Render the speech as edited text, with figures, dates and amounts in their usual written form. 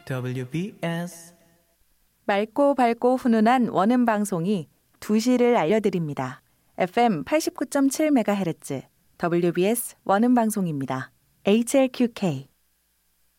WBS 맑고 밝고 훈훈한 원음 방송이 2시를 알려드립니다. FM 89.7MHz WBS 원음 방송입니다. HLQK